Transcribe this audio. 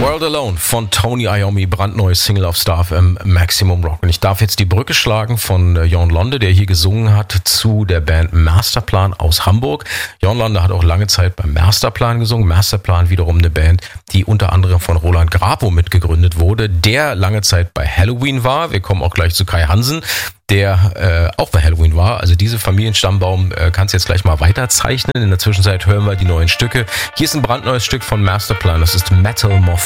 World Alone von Tony Iommi, brandneues Single auf Star FM Maximum Rock. Und ich darf jetzt die Brücke schlagen von Jon Londe, der hier gesungen hat, zu der Band Masterplan aus Hamburg. Jon Londe hat auch lange Zeit beim Masterplan gesungen. Masterplan wiederum eine Band, die unter anderem von Roland Grapo mitgegründet wurde, der lange Zeit bei Helloween war. Wir kommen auch gleich zu Kai Hansen, der auch bei Helloween war. Also diese Familienstammbaum kannst du jetzt gleich mal weiterzeichnen. In der Zwischenzeit hören wir die neuen Stücke. Hier ist ein brandneues Stück von Masterplan. Das ist Metamorphosis.